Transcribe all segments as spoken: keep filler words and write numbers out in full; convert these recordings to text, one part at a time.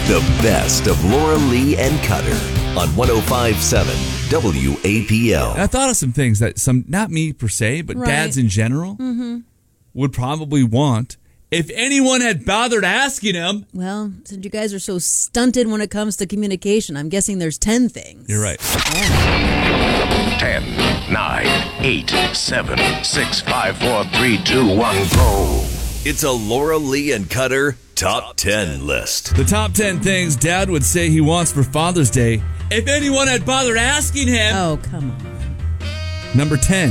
The best of Laura Lee and Cutter on one oh five point seven W A P L. And I thought of some things that some, not me per se, but Right. dads in general Mm-hmm. would probably want if anyone had bothered asking him. Well, since you guys are so stunted when it comes to communication, I'm guessing there's ten things. You're right. Yeah. ten, nine, eight, seven, six, five, four, three, two, one, go. It's a Laura Lee and Cutter Top ten list. The top ten things Dad would say he wants for Father's Day if anyone had bothered asking him. Oh, come on. Number ten,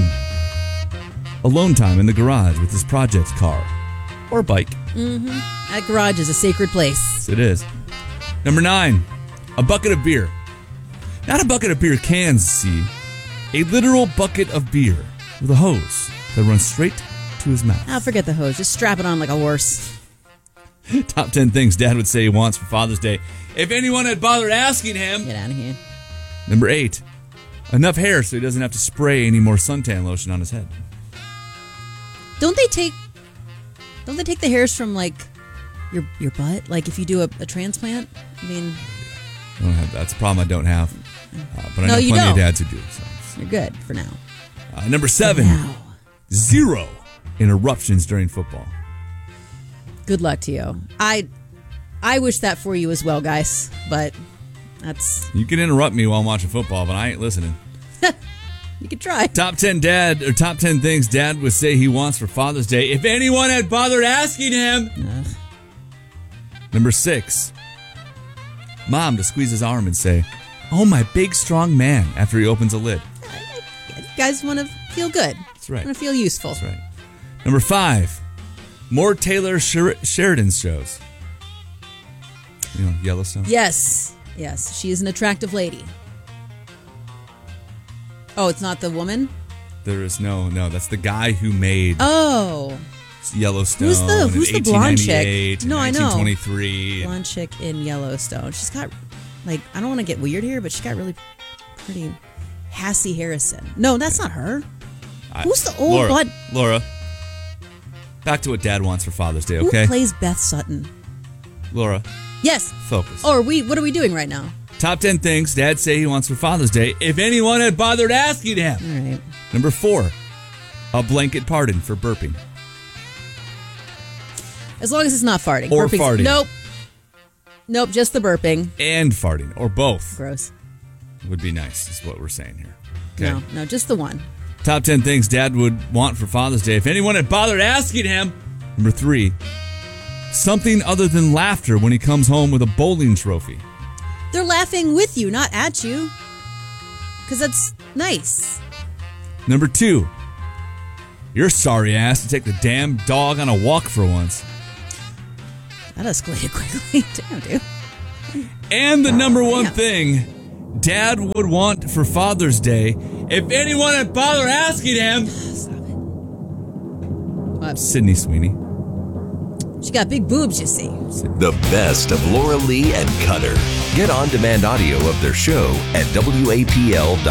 alone time in the garage with his project car or bike. Mm-hmm. That garage is a sacred place. Yes, it is. Number nine, a bucket of beer. Not a bucket of beer cans, see. A literal bucket of beer with a hose that runs straight to his mouth. I'll forget the hose. Just strap it on like a horse. Top ten things Dad would say he wants for Father's Day if anyone had bothered asking him. Get out of here. Number eight, enough hair so he doesn't have to spray any more suntan lotion on his head. Don't they take? Don't they take the hairs from like your your butt? Like if you do a, a transplant? I mean, I don't have, that's a problem I don't have. Uh, but I No, know you plenty don't. of dads who do. So. you're good for now. Uh, number seven, Now, zero interruptions during football. good luck to you. I I wish that for you as well, guys. But that's You can interrupt me while I'm watching football, but I ain't listening. you could try. Top ten dad or top ten things Dad would say he wants for Father's Day if anyone had bothered asking him. Ugh. Number six, Mom to squeeze his arm and say, "Oh, my big strong man," after he opens a lid. You guys want to feel good. That's right. Want to feel useful. That's right. Number five, more Taylor Sher- Sheridan shows. You know, Yellowstone. Yes. Yes. She is an attractive lady. Oh, it's not the woman? There is no, no. That's the guy who made Oh. Yellowstone. Who's the- in who's the blonde chick? eighteen ninety-eight and No, I know. nineteen twenty-three. Blonde chick in Yellowstone. She's got, like, I don't want to get weird here, but she's got really pretty Hassie Harrison. No, that's not her. I- Who's the old Laura, blood? Laura, back to what Dad wants for Father's Day, Who okay? plays Beth Sutton? Laura, Yes. focus. Or are we, what are we doing right now? Top ten things Dad say he wants for Father's Day if anyone had bothered asking him. All right. Number four, a blanket pardon for burping. As long as it's not farting. Or Burping's- farting. Nope. Nope, just the burping. And farting, or both, Gross. would be nice, is what we're saying here. Okay. No, no, just the one. Top ten things Dad would want for Father's Day if anyone had bothered asking him. Number three, something other than laughter when he comes home with a bowling trophy. They're laughing with you, not at you. Because that's nice. Number two, your sorry ass to take the damn dog on a walk for once. That escalated quickly. Damn, dude. And the number one Yeah. thing Dad would want for Father's Day if anyone had bothered asking him. Stop it. What? Sydney Sweeney. She got big boobs, you see. The best of Laura Lee and Cutter. Get on-demand audio of their show at W A P L dot com.